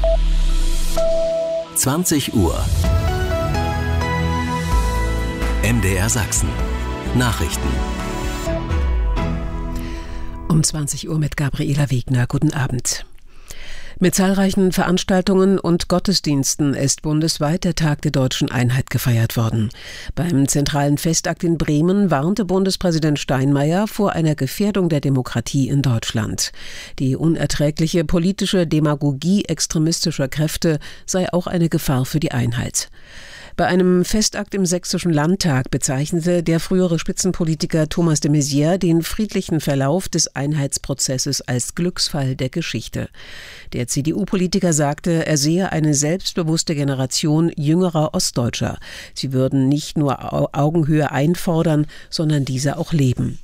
20 Uhr. MDR Sachsen. Nachrichten. Um 20 Uhr mit Gabriela Wegner. Guten Abend. Mit zahlreichen Veranstaltungen und Gottesdiensten ist bundesweit der Tag der Deutschen Einheit gefeiert worden. Beim zentralen Festakt in Bremen warnte Bundespräsident Steinmeier vor einer Gefährdung der Demokratie in Deutschland. Die unerträgliche politische Demagogie extremistischer Kräfte sei auch eine Gefahr für die Einheit. Bei einem Festakt im Sächsischen Landtag bezeichnete der frühere Spitzenpolitiker Thomas de Maizière den friedlichen Verlauf des Einheitsprozesses als Glücksfall der Geschichte. Der CDU-Politiker sagte, er sehe eine selbstbewusste Generation jüngerer Ostdeutscher. Sie würden nicht nur Augenhöhe einfordern, sondern diese auch leben.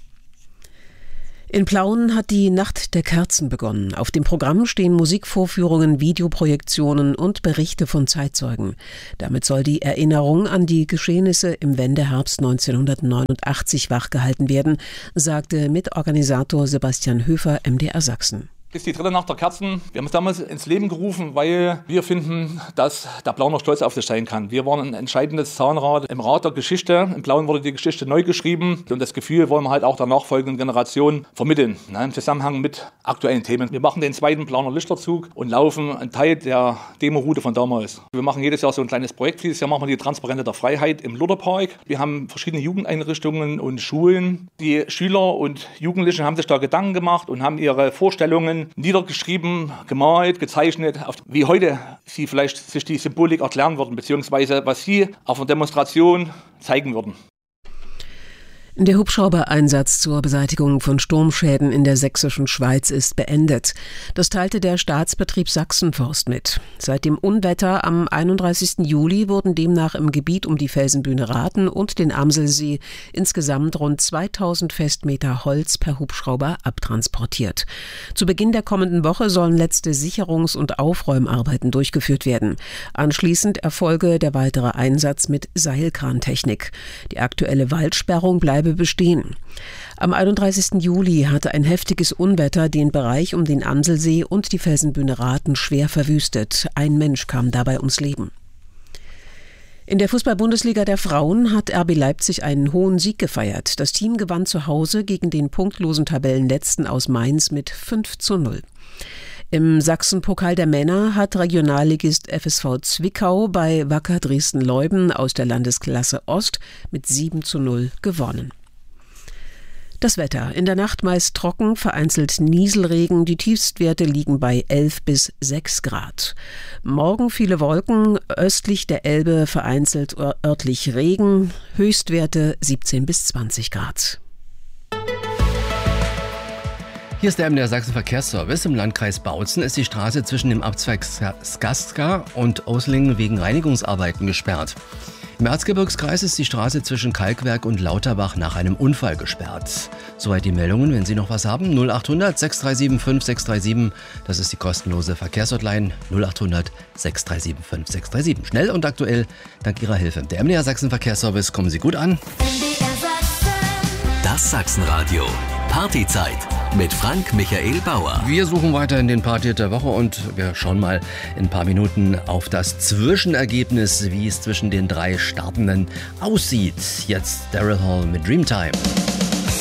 In Plauen hat die Nacht der Kerzen begonnen. Auf dem Programm stehen Musikvorführungen, Videoprojektionen und Berichte von Zeitzeugen. Damit soll die Erinnerung an die Geschehnisse im Wendeherbst 1989 wachgehalten werden, sagte Mitorganisator Sebastian Höfer, MDR Sachsen. Das ist die dritte Nacht der Kerzen. Wir haben es damals ins Leben gerufen, weil wir finden, dass der Plauner stolz auf sich sein kann. Wir waren ein entscheidendes Zahnrad im Rad der Geschichte. Im Plauen wurde die Geschichte neu geschrieben und das Gefühl wollen wir halt auch der nachfolgenden Generation vermitteln, im Zusammenhang mit aktuellen Themen. Wir machen den zweiten Plauner Lichterzug und laufen einen Teil der Demo-Route von damals. Wir machen jedes Jahr so ein kleines Projekt. Dieses Jahr machen wir die Transparente der Freiheit im Lutherpark. Wir haben verschiedene Jugendeinrichtungen und Schulen. Die Schüler und Jugendlichen haben sich da Gedanken gemacht und haben ihre Vorstellungen niedergeschrieben, gemalt, gezeichnet, wie heute sie vielleicht sich die Symbolik erklären würden, beziehungsweise was sie auf einer Demonstration zeigen würden. Der Hubschrauber-Einsatz zur Beseitigung von Sturmschäden in der sächsischen Schweiz ist beendet. Das teilte der Staatsbetrieb Sachsenforst mit. Seit dem Unwetter am 31. Juli wurden demnach im Gebiet um die Felsenbühne Rathen und den Amselsee insgesamt rund 2000 Festmeter Holz per Hubschrauber abtransportiert. Zu Beginn der kommenden Woche sollen letzte Sicherungs- und Aufräumarbeiten durchgeführt werden. Anschließend erfolge der weitere Einsatz mit Seilkrantechnik. Die aktuelle Waldsperrung bleibe bestehen. Am 31. Juli hatte ein heftiges Unwetter den Bereich um den Amselsee und die Felsenbühne Rathen schwer verwüstet. Ein Mensch kam dabei ums Leben. In der Fußball-Bundesliga der Frauen hat RB Leipzig einen hohen Sieg gefeiert. Das Team gewann zu Hause gegen den punktlosen Tabellenletzten aus Mainz mit 5:0. Im Sachsenpokal der Männer hat Regionalligist FSV Zwickau bei Wacker Dresden-Leubben aus der Landesklasse Ost mit 7:0 gewonnen. Das Wetter. In der Nacht meist trocken, vereinzelt Nieselregen. Die Tiefstwerte liegen bei 11 bis 6 Grad. Morgen viele Wolken, östlich der Elbe vereinzelt örtlich Regen. Höchstwerte 17 bis 20 Grad. Hier ist der MDR Sachsen Verkehrsservice. Im Landkreis Bautzen ist die Straße zwischen dem Abzweig Skaska und Oslingen wegen Reinigungsarbeiten gesperrt. Im Erzgebirgskreis ist die Straße zwischen Kalkwerk und Lauterbach nach einem Unfall gesperrt. Soweit die Meldungen. Wenn Sie noch was haben, 0800 637 5637. Das ist die kostenlose Verkehrshotline 0800 637 5637. Schnell und aktuell dank Ihrer Hilfe. Der MDR Sachsen Verkehrsservice, kommen Sie gut an. Das Sachsenradio. Partyzeit mit Frank Michael Bauer. Wir suchen weiter in den Party der Woche und wir schauen mal in ein paar Minuten auf das Zwischenergebnis, wie es zwischen den drei Startenden aussieht. Jetzt Daryl Hall mit Dreamtime.